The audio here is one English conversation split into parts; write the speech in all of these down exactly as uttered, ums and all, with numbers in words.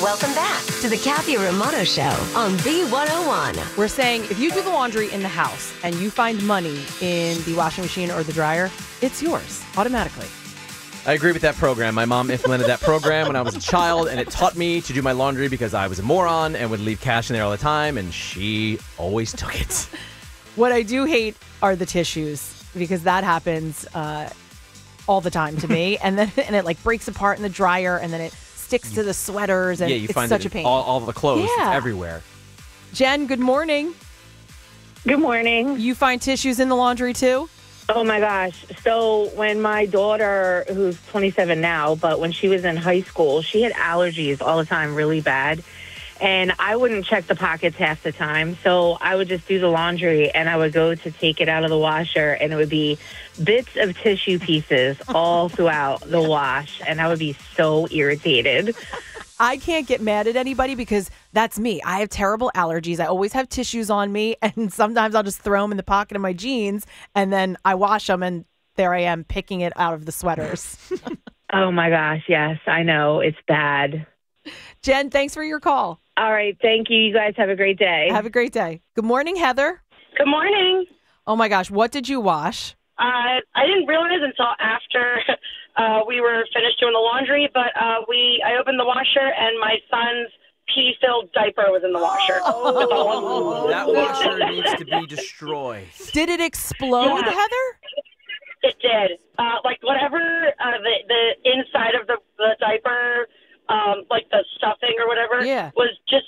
Welcome back to the Kathy Romano Show on B one oh one. We're saying if you do the laundry in the house and you find money in the washing machine or the dryer, it's yours automatically. I agree with that program. My mom implemented that program when I was a child, and it taught me to do my laundry because I was a moron and would leave cash in there all the time, and she always took it. What I do hate are the tissues, because that happens uh, all the time to me, and then and it like breaks apart in the dryer, and then it sticks to the sweaters, and yeah, you it's find such it a pain. in all, all the clothes. Yeah. It's everywhere. Jen, good morning. Good morning. You find tissues in the laundry too? Oh my gosh. So when my daughter, who's twenty-seven now, but when she was in high school, she had allergies all the time, really bad. And I wouldn't check the pockets half the time. So I would just do the laundry and I would go to take it out of the washer and it would be bits of tissue pieces all throughout the wash. And I would be so irritated. I can't get mad at anybody because that's me. I have terrible allergies. I always have tissues on me, and sometimes I'll just throw them in the pocket of my jeans, and then I wash them, and there I am picking it out of the sweaters. Oh, my gosh. Yes, I know. It's bad. Jen, thanks for your call. All right. Thank you. You guys have a great day. Have a great day. Good morning, Heather. Good morning. Oh, my gosh. What did you wash? Uh, I didn't realize until after uh, we were finished doing the laundry, but uh, we I opened the washer and my son's pee-filled diaper was in the washer. Oh, that washer needs to be destroyed. Did it explode, Yeah. Heather? It did. Uh, like whatever uh, the the inside of the, the diaper, um, like the stuffing or whatever, Yeah. was just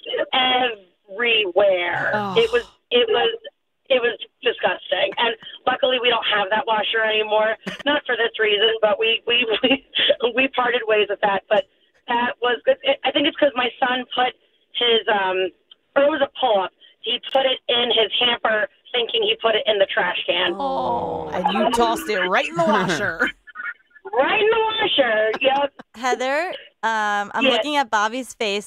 everywhere. Oh. It was it was. It was disgusting. And luckily we don't have that washer anymore. Not for this reason, but we, we, we, we parted ways with that. But that was good. I think it's because my son put his, um, or it was a pull-up. He put it in his hamper thinking he put it in the trash can. Oh, and you tossed it right in the washer. Right in the washer. Yep. Heather, um, I'm Yes. looking at Bobby's face.